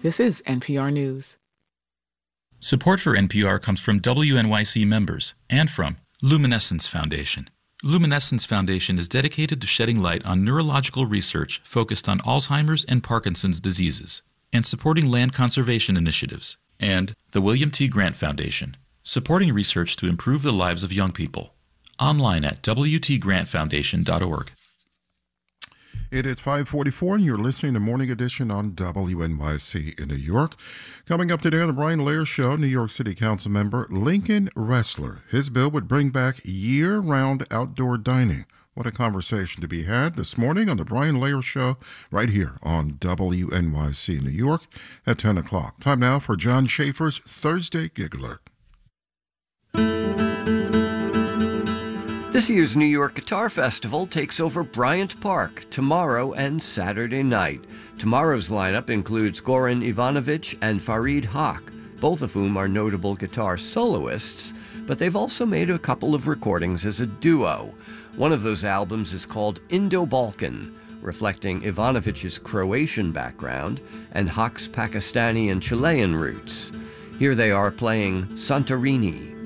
This is NPR News. Support for NPR comes from WNYC members and from Luminescence Foundation. Luminescence Foundation is dedicated to shedding light on neurological research focused on Alzheimer's and Parkinson's diseases and supporting land conservation initiatives. And the William T. Grant Foundation, supporting research to improve the lives of young people. Online at wtgrantfoundation.org. It is 5:44, and you're listening to Morning Edition on WNYC in New York. Coming up today on the Brian Lehrer Show, New York City Council member Lincoln Ressler. His bill would bring back year-round outdoor dining. What a conversation to be had this morning on the Brian Lehrer Show right here on WNYC in New York at 10 o'clock. Time now for John Schaefer's Thursday Gig Alert. This year's New York Guitar Festival takes over Bryant Park tomorrow and Saturday night. Tomorrow's lineup includes Goran Ivanovic and Farid Haq, both of whom are notable guitar soloists, but they've also made a couple of recordings as a duo. One of those albums is called Indo-Balkan, reflecting Ivanovic's Croatian background and Haq's Pakistani and Chilean roots. Here they are playing Santorini.